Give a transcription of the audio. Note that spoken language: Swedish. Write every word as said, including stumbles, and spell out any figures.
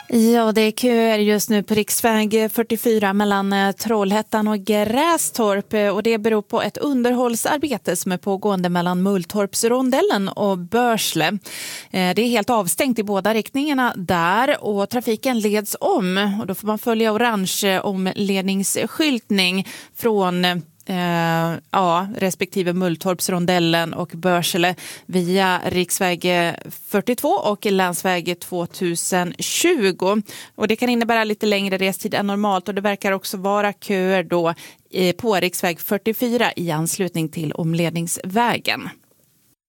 Ja, det är köer just nu på riksväg fyrtiofyra mellan Trollhättan och Grästorp, och det beror på ett underhållsarbete som är pågående mellan Mulltorpsrondellen och Börsle. Det är helt avstängt i båda riktningarna där och trafiken leds om, och då får man följa orange omledningsskyltning från Eh, ja, respektive Mulltorpsrondellen och Börsele via riksväg fyrtiotvå och länsväg tvåtusentjugo. Och det kan innebära lite längre restid än normalt, och det verkar också vara köer då eh, på riksväg fyrtiofyra i anslutning till omledningsvägen.